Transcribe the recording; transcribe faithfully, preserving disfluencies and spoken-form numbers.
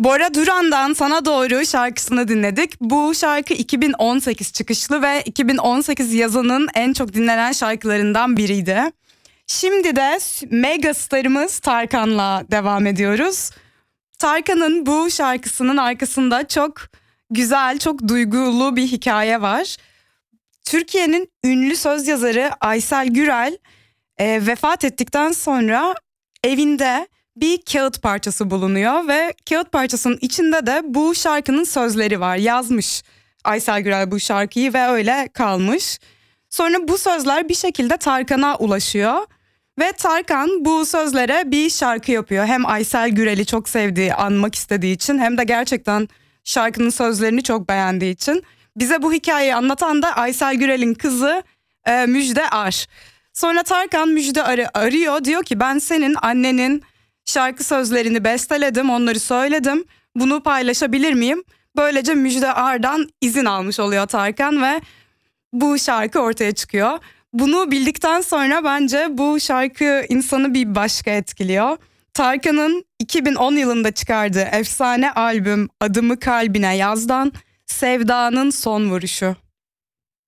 Bora Duran'dan Sana Doğru şarkısını dinledik. Bu şarkı iki bin on sekiz çıkışlı ve iki bin on sekiz yazının en çok dinlenen şarkılarından biriydi. Şimdi de mega starımız Tarkan'la devam ediyoruz. Tarkan'ın bu şarkısının arkasında çok güzel, çok duygulu bir hikaye var. Türkiye'nin ünlü söz yazarı Aysel Gürel e, vefat ettikten sonra evinde bir kağıt parçası bulunuyor ve kağıt parçasının içinde de bu şarkının sözleri var. Yazmış Aysel Gürel bu şarkıyı ve öyle kalmış. Sonra bu sözler bir şekilde Tarkan'a ulaşıyor ve Tarkan bu sözlere bir şarkı yapıyor. Hem Aysel Gürel'i çok sevdiği, anmak istediği için hem de gerçekten şarkının sözlerini çok beğendiği için. Bize bu hikayeyi anlatan da Aysel Gürel'in kızı e, Müjde Ar. Sonra Tarkan Müjde Ar'ı arıyor, diyor ki ben senin annenin şarkı sözlerini besteledim, onları söyledim. Bunu paylaşabilir miyim? Böylece Müjde Ar'dan izin almış oluyor Tarkan ve bu şarkı ortaya çıkıyor. Bunu bildikten sonra bence bu şarkı insanı bir başka etkiliyor. Tarkan'ın iki bin on yılında çıkardığı efsane albüm Adımı Kalbine Yaz'dan Sevdanın Son Vuruşu.